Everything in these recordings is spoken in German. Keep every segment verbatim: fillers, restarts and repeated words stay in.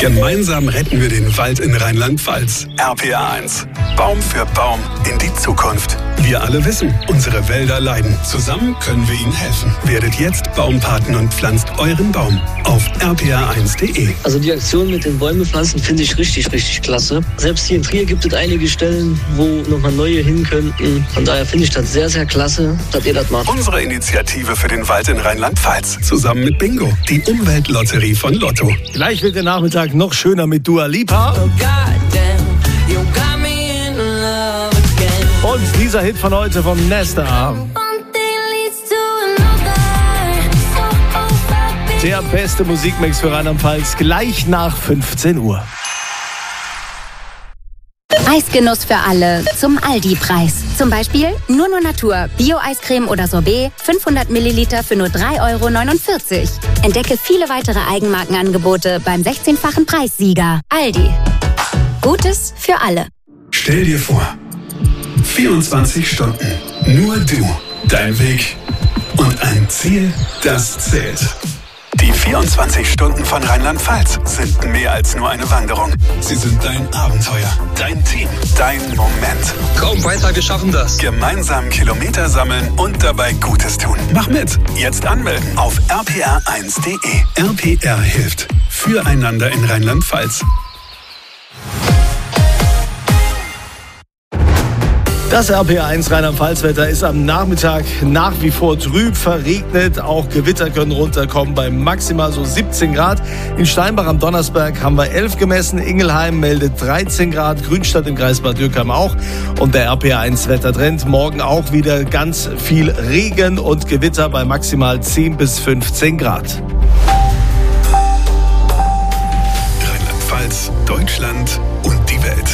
Gemeinsam retten wir den Wald in Rheinland-Pfalz. R P R eins. Baum für Baum in die Zukunft. Wir alle wissen, unsere Wälder leiden. Zusammen können wir ihnen helfen. Werdet jetzt Baumpaten und pflanzt euren Baum auf r p r eins punkt d e. Also die Aktion mit den Bäume pflanzen finde ich richtig, richtig klasse. Selbst hier in Trier gibt es einige Stellen, wo nochmal neue hin könnten. Von daher finde ich das sehr, sehr klasse, dass ihr das macht. Unsere Initiative für den Wald in Rheinland-Pfalz. Zusammen mit Bingo, die Umweltlotterie von Lotto. Gleich wird der Nachmittag noch schöner mit Dua Lipa. Und dieser Hit von heute vom Nesta. Der beste Musikmix für Rheinland-Pfalz gleich nach fünfzehn Uhr. Eisgenuss für alle zum Aldi-Preis. Zum Beispiel Nunu Natur, Bio-Eiscreme oder Sorbet, fünfhundert Milliliter für nur drei Euro neunundvierzig. Entdecke viele weitere Eigenmarkenangebote beim sechzehnfachen Preissieger. Aldi. Gutes für alle. Stell dir vor, vierundzwanzig Stunden, nur du, dein Weg und ein Ziel, das zählt. Die vierundzwanzig Stunden von Rheinland-Pfalz sind mehr als nur eine Wanderung. Sie sind dein Abenteuer, dein Team, dein Moment. Komm weiter, wir schaffen das. Gemeinsam Kilometer sammeln und dabei Gutes tun. Mach mit. Jetzt anmelden auf r p r eins punkt d e. R P R hilft. Füreinander in Rheinland-Pfalz. Das R P R eins Rheinland-Pfalz-Wetter ist am Nachmittag nach wie vor trüb, verregnet. Auch Gewitter können runterkommen bei maximal so siebzehn Grad. In Steinbach am Donnersberg haben wir elf gemessen. Ingelheim meldet dreizehn Grad. Grünstadt im Kreis Bad Dürkheim auch. Und der R P R eins Wettertrend. Morgen auch wieder ganz viel Regen und Gewitter bei maximal zehn bis fünfzehn Grad. Rheinland-Pfalz, Deutschland und die Welt.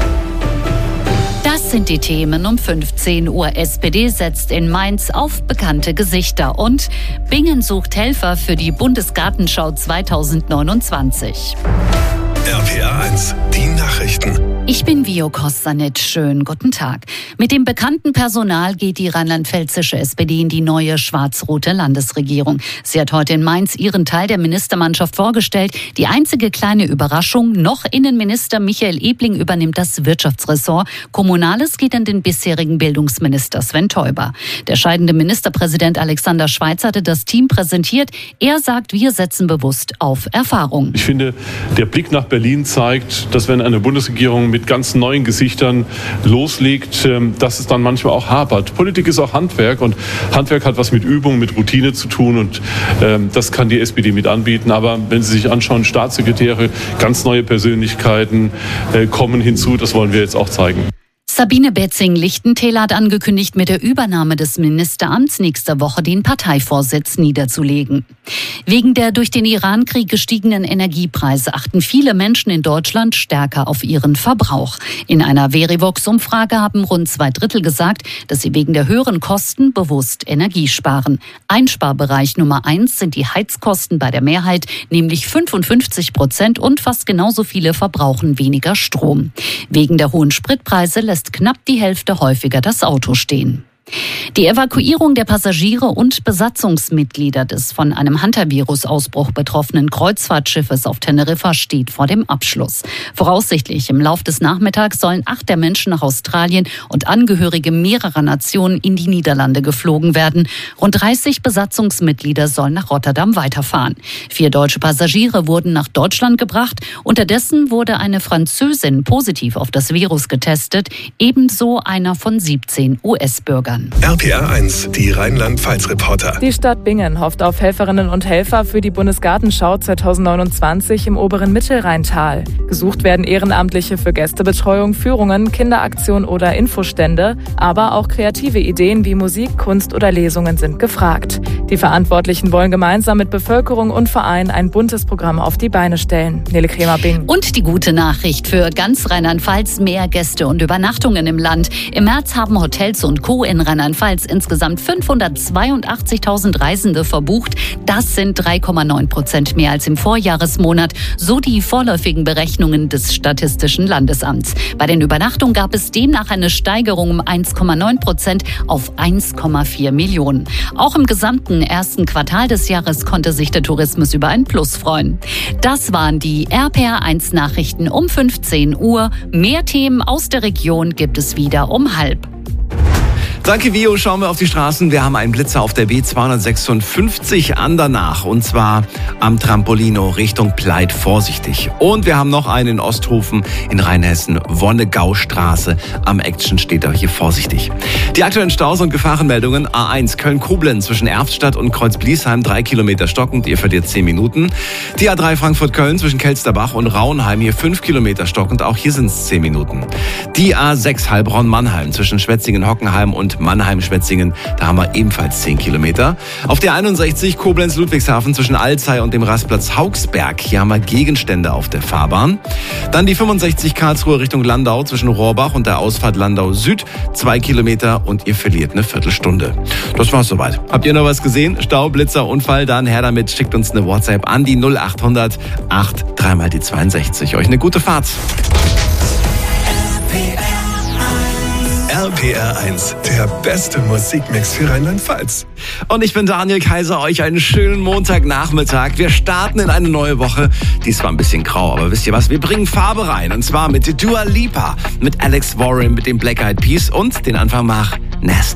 Das sind die Themen um fünfzehn Uhr. S P D setzt in Mainz auf bekannte Gesichter. Und Bingen sucht Helfer für die Bundesgartenschau zweitausendneunundzwanzig. R P R eins, die Nachrichten. Ich bin Vio Kostanitsch. Schönen guten Tag. Mit dem bekannten Personal geht die rheinland-pfälzische S P D in die neue schwarz-rote Landesregierung. Sie hat heute in Mainz ihren Teil der Ministermannschaft vorgestellt. Die einzige kleine Überraschung, noch Innenminister Michael Ebling übernimmt das Wirtschaftsressort. Kommunales geht an den bisherigen Bildungsminister Sven Teuber. Der scheidende Ministerpräsident Alexander Schweitz hatte das Team präsentiert. Er sagt, wir setzen bewusst auf Erfahrung. Ich finde, der Blick nach Berlin zeigt, dass wenn eine Bundesregierung mit ganz neuen Gesichtern loslegt, dass es dann manchmal auch hapert. Politik ist auch Handwerk und Handwerk hat was mit Übung, mit Routine zu tun und ähm, das kann die S P D mit anbieten. Aber wenn Sie sich anschauen, Staatssekretäre, ganz neue Persönlichkeiten äh, kommen hinzu, das wollen wir jetzt auch zeigen. Sabine Betzing-Lichtentäler hat angekündigt, mit der Übernahme des Ministeramts nächste Woche den Parteivorsitz niederzulegen. Wegen der durch den Iran-Krieg gestiegenen Energiepreise achten viele Menschen in Deutschland stärker auf ihren Verbrauch. In einer Verivox-Umfrage haben rund zwei Drittel gesagt, dass sie wegen der höheren Kosten bewusst Energie sparen. Einsparbereich Nummer eins sind die Heizkosten bei der Mehrheit, nämlich fünfundfünfzig Prozent, und fast genauso viele verbrauchen weniger Strom. Wegen der hohen Spritpreise lässt knapp die Hälfte häufiger das Auto stehen. Die Evakuierung der Passagiere und Besatzungsmitglieder des von einem Hantavirus-Ausbruch betroffenen Kreuzfahrtschiffes auf Teneriffa steht vor dem Abschluss. Voraussichtlich im Lauf des Nachmittags sollen acht der Menschen nach Australien und Angehörige mehrerer Nationen in die Niederlande geflogen werden. Rund dreißig Besatzungsmitglieder sollen nach Rotterdam weiterfahren. Vier deutsche Passagiere wurden nach Deutschland gebracht. Unterdessen wurde eine Französin positiv auf das Virus getestet, ebenso einer von siebzehn U S-Bürgern. R P R eins, die Rheinland-Pfalz-Reporter. Die Stadt Bingen hofft auf Helferinnen und Helfer für die Bundesgartenschau zweitausendneunundzwanzig im oberen Mittelrheintal. Gesucht werden Ehrenamtliche für Gästebetreuung, Führungen, Kinderaktionen oder Infostände. Aber auch kreative Ideen wie Musik, Kunst oder Lesungen sind gefragt. Die Verantwortlichen wollen gemeinsam mit Bevölkerung und Verein ein buntes Programm auf die Beine stellen. Nele Kremer, Bingen. Und die gute Nachricht für ganz Rheinland-Pfalz: mehr Gäste und Übernachtungen im Land. Im März haben Hotels und Co. in Rheinland-Pfalz insgesamt fünfhundertzweiundachtzigtausend Reisende verbucht. Das sind drei Komma neun Prozent mehr als im Vorjahresmonat, so die vorläufigen Berechnungen des Statistischen Landesamts. Bei den Übernachtungen gab es demnach eine Steigerung um eins Komma neun Prozent auf eins Komma vier Millionen. Auch im gesamten ersten Quartal des Jahres konnte sich der Tourismus über ein Plus freuen. Das waren die R P R eins Nachrichten um fünfzehn Uhr. Mehr Themen aus der Region gibt es wieder um halb. Danke, Vio. Schauen wir auf die Straßen. Wir haben einen Blitzer auf der B zweihundertsechsundfünfzig Andernach und zwar am Trampolino Richtung Pleit. Vorsichtig. Und wir haben noch einen in Osthofen in Rheinhessen, Wonnegaustraße. Am Action steht da hier vorsichtig. Die aktuellen Staus und Gefahrenmeldungen. A eins Köln-Koblenz zwischen Erftstadt und Kreuz-Bliesheim, drei Kilometer stockend. Ihr verliert zehn Minuten. Die A drei Frankfurt-Köln zwischen Kelsterbach und Rauenheim, hier fünf Kilometer stockend. Auch hier sind es zehn Minuten. Die A sechs Heilbronn-Mannheim zwischen Schwetzingen-Hockenheim und Mannheim-Schwetzingen, da haben wir ebenfalls zehn Kilometer. Auf der einundsechzig Koblenz-Ludwigshafen zwischen Alzey und dem Rastplatz Haugsberg, hier haben wir Gegenstände auf der Fahrbahn. Dann die fünfundsechzig Karlsruhe Richtung Landau zwischen Rohrbach und der Ausfahrt Landau Süd, zwei Kilometer und ihr verliert eine Viertelstunde. Das war's soweit. Habt ihr noch was gesehen? Stau, Blitzer, Unfall? Dann her damit, schickt uns eine WhatsApp an die null achthundert acht drei mal die zweiundsechzig. Euch eine gute Fahrt. R P R eins, der beste Musikmix für Rheinland-Pfalz. Und ich bin Daniel Kaiser, euch einen schönen Montagnachmittag. Wir starten in eine neue Woche. Die ist zwar ein bisschen grau, aber wisst ihr was? Wir bringen Farbe rein. Und zwar mit Dua Lipa, mit Alex Warren, mit dem Black Eyed Peas und den Anfang macht Nasty.